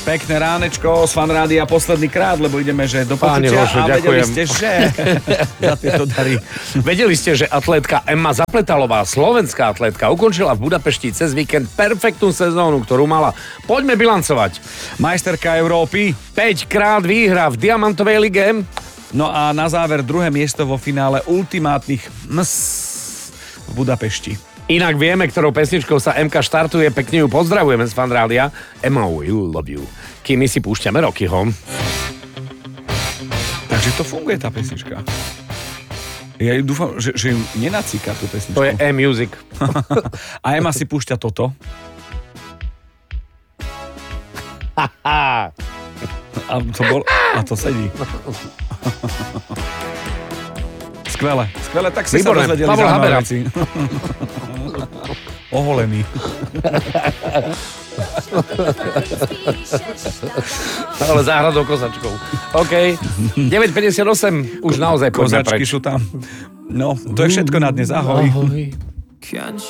Pekné ránečko z Fan Rádia posledný krát, lebo ideme, že do počutia. Bože, a vedeli ďakujem. ste, že za tieto dary. Vedeli ste, že atlétka Emma Zapletalová, slovenská atlétka, ukončila v Budapešti cez víkend perfektnú sezónu, ktorú mala. Poďme bilancovať. Majsterka Európy. 5 krát výhra v Diamantovej lige. No a na záver druhé miesto vo finále ultimátnych v Budapešti. Inak vieme, ktorou pesničkou sa MK štartuje, pekne ju pozdravujeme z Fan Rádia. Emma will love you. Kým my si púšťame Rockyho. Takže to funguje tá pesnička. Ja dúfam, že ju nenacíka tú pesničku. To je E-Music. A Emma si púšťa toto. A to sedí. Skvelé, tak si Výborné. sa dozvedeli Pavol zaujímavé Habera. veci. Oholený. Ale záhradou kozačkou. OK. 9.58, už naozaj poďme Kozačky preč. sú tam. No, to je všetko na dnes. Ahoj. Ahoj.